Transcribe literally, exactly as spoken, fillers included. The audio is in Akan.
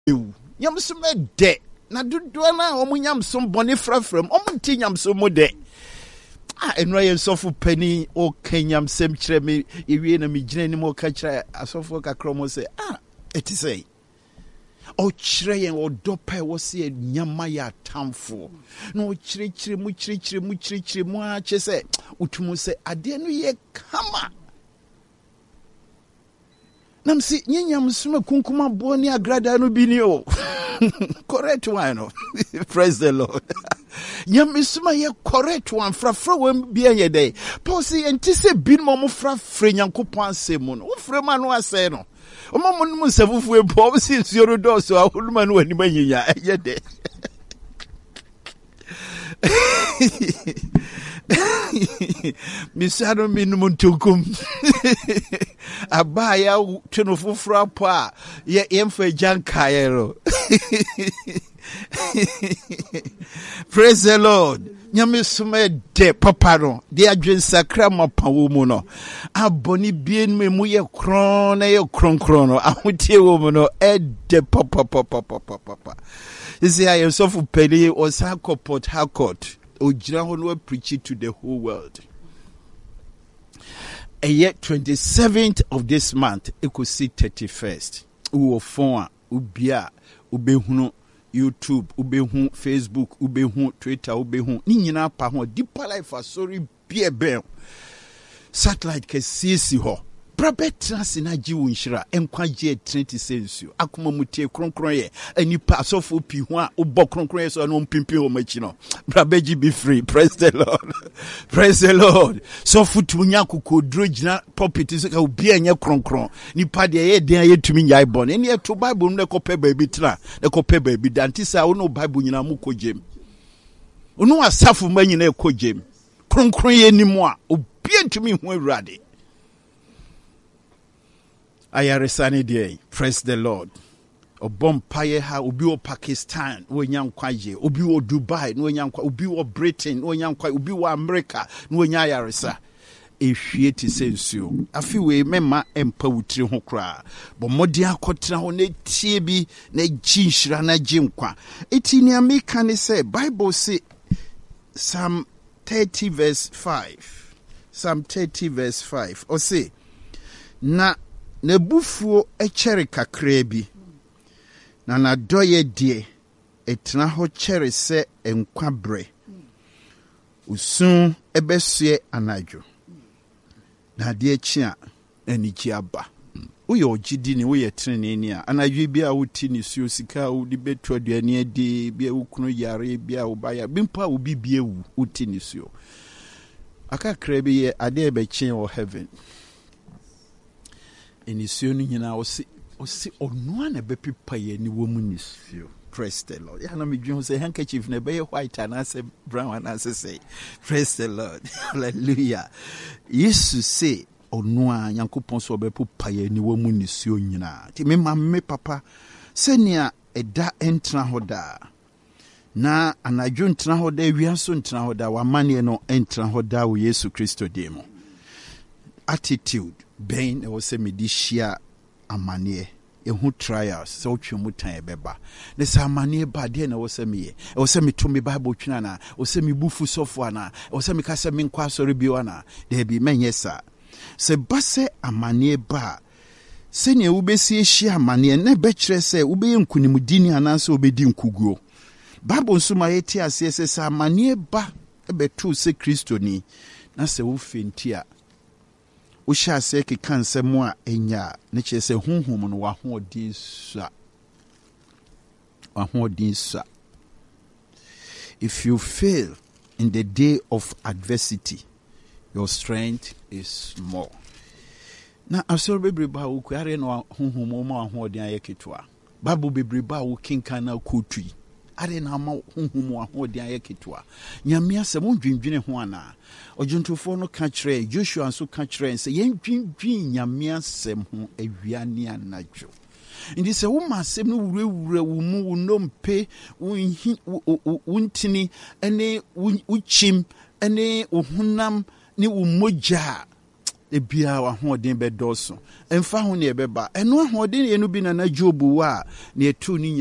Nyamsum de. Na dodoa na omu nyamsom bone frafram. Omu nti nyamsom mo de. Ah, enwa ye sofu pani o kenyamsem kire me ewie na me gina ni mo ka kire asofo kakro mo say ah eti say o kire yen o dopa wo se nyama ya tamfo na o kire kire mu kire kire mu kire kire mu a che say utumu say ade no ye kama nam si nyanyamsum kunkuma bo ni agrada no bi ni o correct one no praise the Lord. Nyamisuma ye correct one frafra wem bia ye dey Paul say enti se bin mo frafra Nyankopon asemu no wo frema no ase no o mo mo no sefufu e Paul say nsuoro do so ahuluma no ani manyinya ye dey misado minum ntukum abaya tweno fufura po a ye yemfa jankaero. Praise the Lord. Nyamisuma de paparo de adwen sakra mapawo mu no aboni bien me mu ye kron na ye kron kron no ahotie wo mu no e de papa papa papa papa. Isi I am so for peli o Sako Port Harcourt ogira ho no preach to the whole world. And yet twenty-seventh of this month it could see thirty-first uwo phone ubia ubehunu YouTube, ubehu Facebook, ubehu Twitter, ubehu ni nyina pa ho deeper life asori bie ben satellite ke sisi ho brabe trans na ji wonhira enkwaje twenty sensu akoma mutie kronkron ye anipa asofo pi ho a ubọ kronkron ye so no mpimpi ho machi no brabe ji be free. Praise the Lord. Praise the Lord. So futunya kokodro gina pulpit so ka obi anya kronkron nipa de ye den ye tumi nyai bon eni eto Bible no ekope baabi tra ekope baabi danti sa wo no Bible nyina mu kojem onu asafo ma nyina ekojem kronkron ye nimu a obi antumi ho awurade ayaresani dey. Praise the Lord. Obom paye ha obi wo Pakistan wo nyankwaje obi wo Dubai no nyankwa obi wo Britain no nyankwa obi wo America no nya ayaresa ehwie ti sensuo afi we mema empa wutiri ho kra bo modi akotra ho na tie bi na jinhira na jinkwa eti ni America ne say Bible say Psalm thirty verse five Psalm thirty verse five o say na nebufuo echere kakra bi na na doye die etna ho chere se enkwabre usun ebesue anadwo na de echi a anigi aba uye ogidi ni uye trene ni a anadwo bia wuti ni suo sika wudi betu aduane adi bia wukunu yare bia ubaya bimpa ubi bia wu wuti ni suo akakra bi ye ade ebechi o heaven enisuo ni nyina osi osi onua na bepipa ye ni wo mu nisio. Praise the Lord. Ya na me dwen say handkerchief na be white and say brown and say praise the Lord. Hallelujah. Yesu say onua Nyankopon so bepipa ye ni wo mu nisio nyina. Ti me ma me papa senia eda entra hoda na anadwo ntra hoda wiaso ntra hoda wa mane no entra hoda wo Yesu Kristo demo. Attitude ben e wo se me di shia amane ehu trials so twemu tan ebeba ne sa amane ba de na wo se me e wo se me to me Bible twina na wo se me bufu sofo ana wo se me ka se me nkwa sori bi wana de bi menye sa se base amane ba se ne wo besi ehia amane na be kire se wo be nkunimdini ananse wo be di nkuguo Bible nsuma yeti ase se sa amane ba e be tu se Kristo ni na se wo fenti a usha se ke kanse mo a enya ne che se hunhum no wa ho odin sa wa ho odin sa. If you fail in the day of adversity, your strength is small. Na asoro bebreba wo kware no hunhum mo a ho odin ayeketwa Bible bebreba wo kinkan na kotui are na ma hunhum a ho odin ayeketwa nyame asem ndwindwene ho ana ojuntofo no ka kire Joshua nso ka kire se yendwindwin nyame asem ho awiane anadwo ndi se wo masem no wurawura wo mu wo nompe wo wuntini ene wo chim ene wo hunam ne wo moja ebia wa hoden be doso emfa ho ne ebeba eno ahoden ye no bi na na Job wa na etu ni